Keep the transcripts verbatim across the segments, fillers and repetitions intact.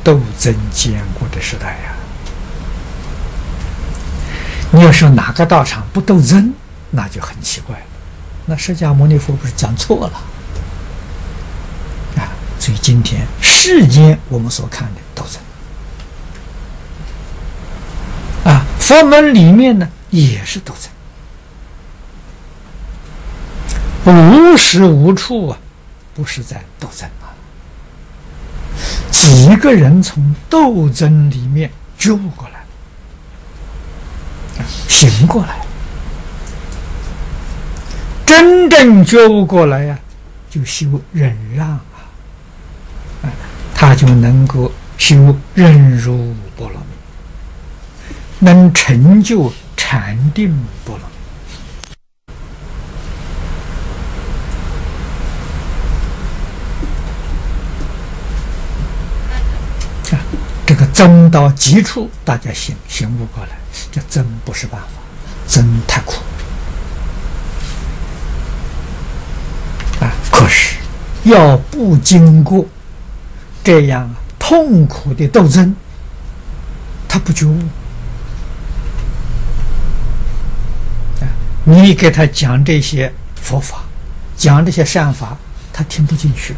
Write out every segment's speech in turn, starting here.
斗争坚固的时代呀、啊。你要说哪个道场不斗争，那就很奇怪了。那释迦牟尼佛不是讲错了啊？所以今天世间我们所看的斗争啊，佛门里面呢也是斗争，无时无处啊，不是在斗争啊。几个人从斗争里面觉悟过来，醒过来，真正觉悟过来呀、啊，就修忍让啊，啊，他就能够修忍辱波罗蜜，能成就禅定波罗蜜。啊，这个争到极处，大家醒醒悟过来，这争不是办法，争太苦。啊，可是要不经过这样痛苦的斗争，他不觉悟。啊，你给他讲这些佛法，讲这些善法，他听不进去。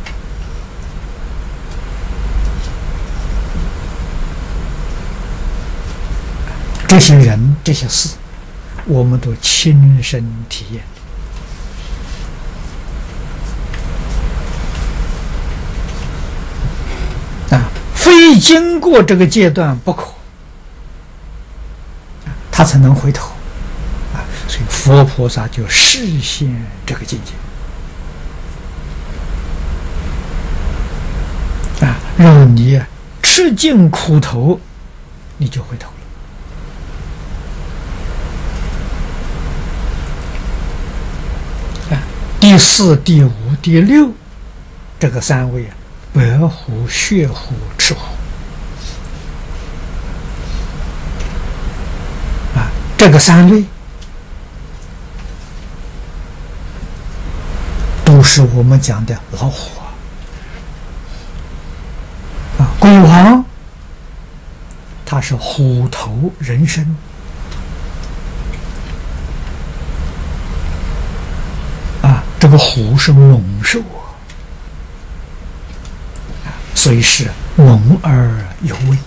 这些人这些事，我们都亲身体验。啊，非经过这个阶段不可，啊，他才能回头。啊，所以佛菩萨就示现这个境界，啊，让你吃尽苦头，你就回头了。第四、第五、第六，这个三位啊，白虎、血虎、赤虎啊，这个三位都是我们讲的老虎啊，啊，鬼王他是虎头人身。这个虎是猛兽啊，所以是猛而有威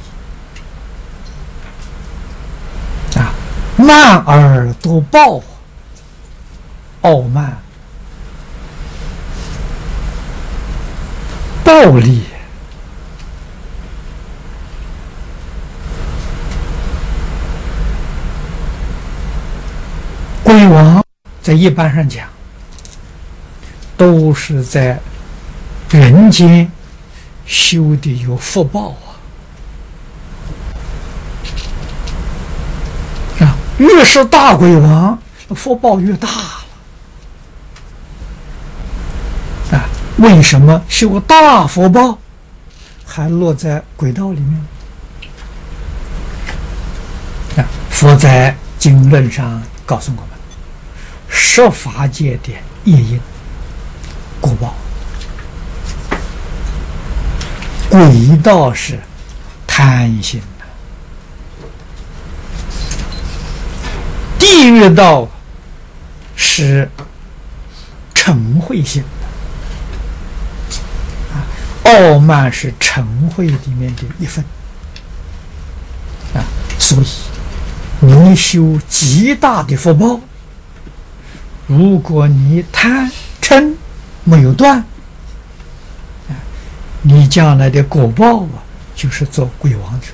啊，慢而多暴，傲慢、暴力。鬼王在一般上讲，都是在人间修的有福报啊！啊，越是大鬼王，福报越大了啊！为什么修大福报还落在鬼道里面？啊，佛在经论上告诉我们，十法界的业因。果报，鬼道是贪心的，地狱道是嗔恚心的，傲慢是嗔恚里面的一份啊，所以你修极大的福报，如果你贪嗔没有断，你将来的果报啊，就是做鬼王去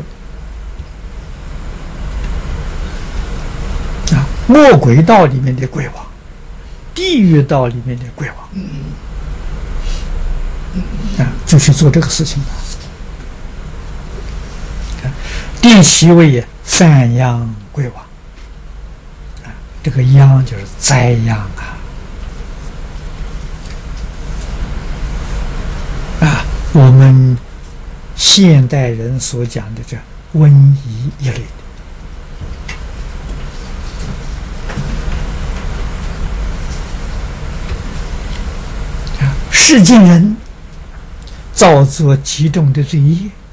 了啊！魔鬼道里面的鬼王，地狱道里面的鬼王啊，就是做这个事情的。第七位三殃鬼王啊，这个殃就是灾殃啊。啊，我们现代人所讲的这瘟疫一类的，啊，世间人造作几种的罪业，